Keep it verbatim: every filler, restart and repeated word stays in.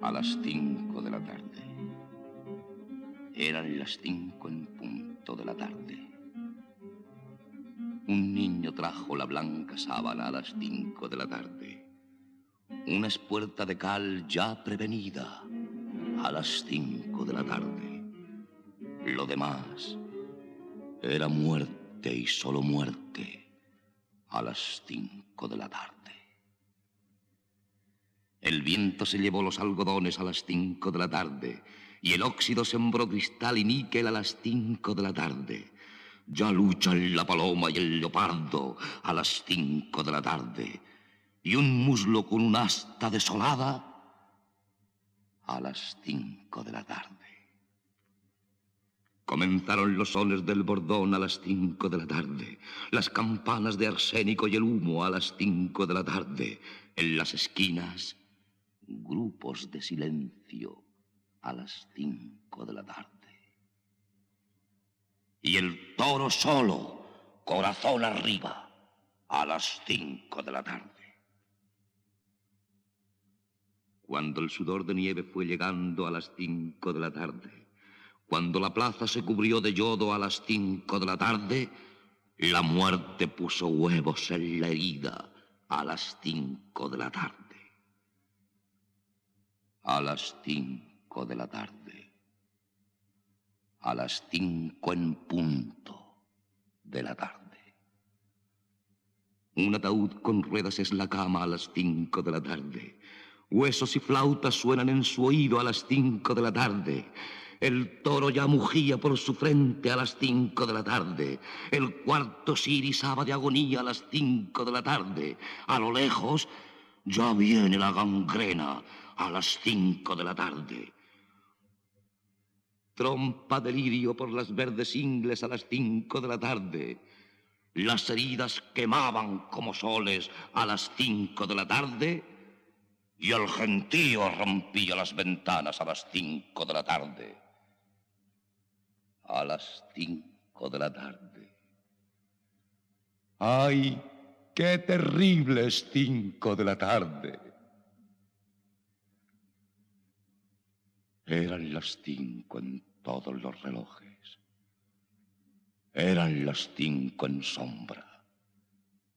A las cinco de la tarde. Eran las cinco en punto de la tarde. Un niño trajo la blanca sábana a las cinco de la tarde. Una espuerta de cal ya prevenida a las cinco de la tarde. Lo demás era muerte y solo muerte a las cinco de la tarde. El viento se llevó los algodones a las cinco de la tarde y el óxido sembró cristal y níquel a las cinco de la tarde. Ya luchan la paloma y el leopardo a las cinco de la tarde y un muslo con un asta desolada a las cinco de la tarde. Comenzaron los sones del bordón a las cinco de la tarde, las campanas de arsénico y el humo a las cinco de la tarde. En las esquinas, grupos de silencio a las cinco de la tarde. Y el toro solo, corazón arriba, a las cinco de la tarde. Cuando el sudor de nieve fue llegando a las cinco de la tarde, cuando la plaza se cubrió de yodo a las cinco de la tarde, la muerte puso huevos en la herida a las cinco de la tarde. A las cinco de la tarde. A las cinco en punto de la tarde. Un ataúd con ruedas es la cama a las cinco de la tarde. Huesos y flautas suenan en su oído a las cinco de la tarde. El toro ya mugía por su frente a las cinco de la tarde. El cuarto se irisaba de agonía a las cinco de la tarde. A lo lejos ya viene la gangrena a las cinco de la tarde. Trompa de lirio por las verdes ingles a las cinco de la tarde. Las heridas quemaban como soles a las cinco de la tarde y el gentío rompía las ventanas a las cinco de la tarde. A las cinco de la tarde. ¡Ay, qué terribles cinco de la tarde! Eran las cinco en todos los relojes. Eran las cinco en sombra.